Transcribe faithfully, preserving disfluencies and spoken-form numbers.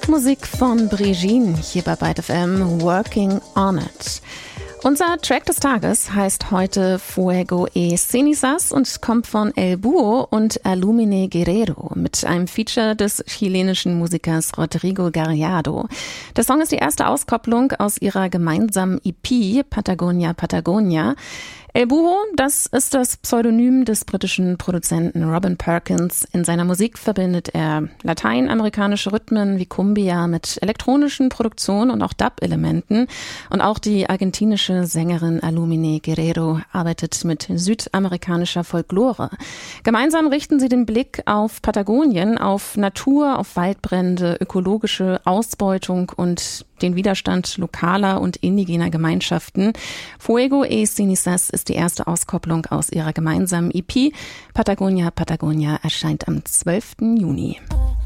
Musik von Brigitte hier bei Byte F M, Working on It. Unser Track des Tages heißt heute Fuego y Cenizas und kommt von El Búho und Alumine Guerrero mit einem Feature des chilenischen Musikers Rodrigo Gallardo. Der Song ist die erste Auskopplung aus ihrer gemeinsamen E P Patagonia Patagonia. El Búho, das ist das Pseudonym des britischen Produzenten Robin Perkins. In seiner Musik verbindet er lateinamerikanische Rhythmen wie Cumbia mit elektronischen Produktionen und auch Dub-Elementen. Und auch die argentinische Sängerin Alumine Guerrero arbeitet mit südamerikanischer Folklore. Gemeinsam richten sie den Blick auf Patagonien, auf Natur, auf Waldbrände, ökologische Ausbeutung und den Widerstand lokaler und indigener Gemeinschaften. Fuego y Cenizas ist die erste Auskopplung aus ihrer gemeinsamen E P. Patagonia Patagonia erscheint am zwölften Juni.